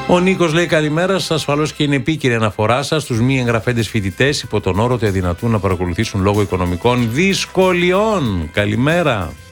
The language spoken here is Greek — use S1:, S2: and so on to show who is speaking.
S1: Ο Νίκος λέει καλημέρα σας, ασφαλώς και είναι επίκαιρη αναφορά σας στους μη εγγραφέντες φοιτητές υπό τον όρο ότι αδυνατούν να παρακολουθήσουν λόγω οικονομικών δυσκολιών. Καλημέρα.